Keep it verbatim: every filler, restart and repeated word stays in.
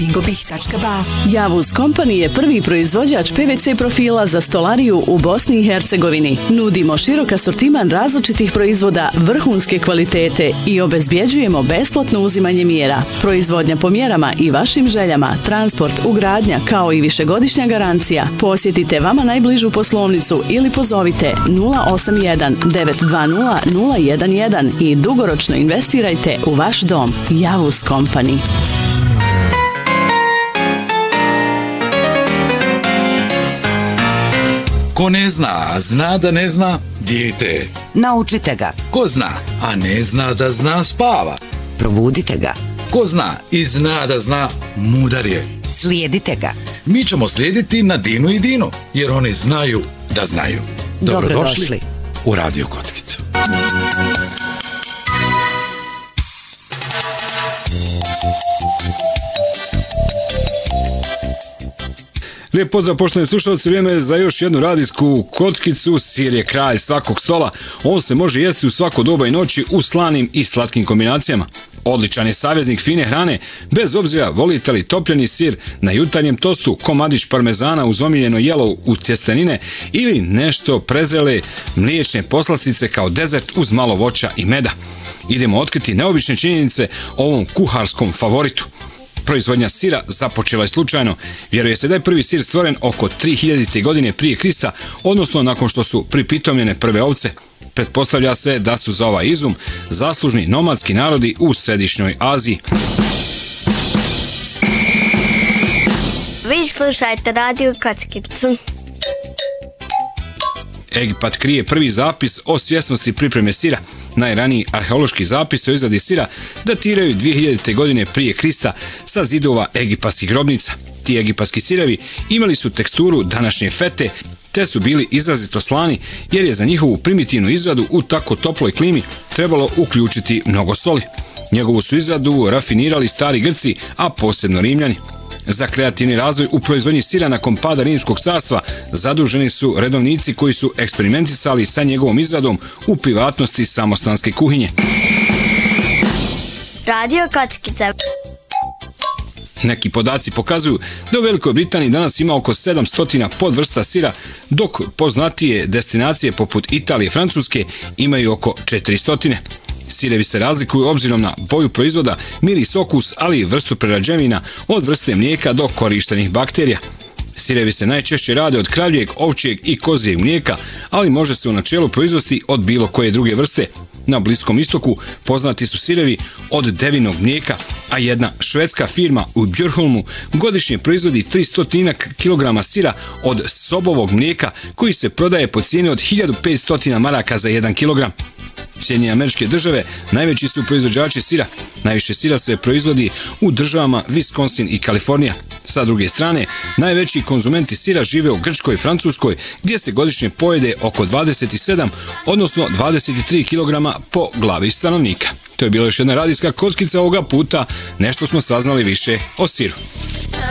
bingobih tačka ba. Javuz Company je prvi proizvođač P V C profila za stolariju u Bosni i Hercegovini. Nudimo širok asortiman različitih proizvoda vrhunske kvalitete i obezbjeđujemo besplatno uzimanje mjera. Proizvodnja po mjerama i vašim željama, transport, ugradnja kao i višegodišnja garancija. Posjetite vama najbližu poslovnicu ili pozovite nula osam jedan devet dva nula nula jedan jedan i dugoročno investirajte u vaš dom. Javuz Company. Ko ne zna, a zna da ne zna, dijete. Naučite ga. Ko zna, a ne zna da zna, spava. Probudite ga. Ko zna i zna da zna, mudar je. Slijedite ga. Mi ćemo slijediti na Dinu i Dinu, jer oni znaju da znaju. Dobrodošli, Dobrodošli. u Radio Kockicu. Lijep pozdrav poštovani slušalci, vrijeme je za još jednu radijsku kockicu. Sir je kralj svakog stola. On se može jesti u svako doba i noći u slanim i slatkim kombinacijama. Odličan je saveznik fine hrane, bez obzira volite li topljeni sir na jutarnjem tostu, komadić parmezana uz omiljeno jelo u tjestenine ili nešto prezrele mliječne poslastice kao dezert uz malo voća i meda. Idemo otkriti neobične činjenice o ovom kuharskom favoritu. Proizvodnja sira započela je slučajno. Vjeruje se da je prvi sir stvoren oko tri hiljadite godine prije Krista, odnosno nakon što su pripitomljene prve ovce. Pretpostavlja se da su za ovaj izum zaslužni nomadski narodi u središnjoj Aziji. Vi slušajte Radio Kockicu. Egipat krije prvi zapis o svjesnosti pripreme sira. Najraniji arheološki zapisi o izradi sira datiraju dvije hiljadite godine prije Krista sa zidova egipatskih grobnica. Ti egipatski sirevi imali su teksturu današnje fete, te su bili izrazito slani jer je za njihovu primitivnu izradu u tako toploj klimi trebalo uključiti mnogo soli. Njegovu su izradu rafinirali stari Grci, a posebno Rimljani. Za kreativni razvoj u proizvodnji sira nakon pada Rimskog carstva zaduženi su redovnici koji su eksperimentisali sa njegovom izradom u privatnosti samostanske kuhinje. Radio Kockica. Neki podaci pokazuju da u Velikoj Britaniji danas ima oko sedamsto podvrsta sira, dok poznatije destinacije poput Italije i Francuske imaju oko četiristo. Sirevi se razlikuju obzirom na boju proizvoda, miris, okus, ali i vrstu prerađevina od vrste mlijeka do korištenih bakterija. Sirevi se najčešće rade od kravljeg, ovčjeg i kozijeg mlijeka, ali može se u načelu proizvesti od bilo koje druge vrste. Na Bliskom istoku poznati su sirevi od devinog mlijeka, a jedna švedska firma u Björholmu godišnje proizvodi tristo kilograma sira od sobovog mlijeka koji se prodaje po cijeni od hiljadu petsto maraka za jedan kilogram. Sjedinjene Američke Države najveći su proizvođači sira. Najviše sira se proizvodi u državama Wisconsin i Kalifornija. Sa druge strane, najveći konzumenti sira žive u Grčkoj i Francuskoj, gdje se godišnje pojede oko dvadeset sedam, odnosno dvadeset tri kilograma po glavi stanovnika. To je bila još jedna radijska kockica, ovoga puta nešto smo saznali više o siru.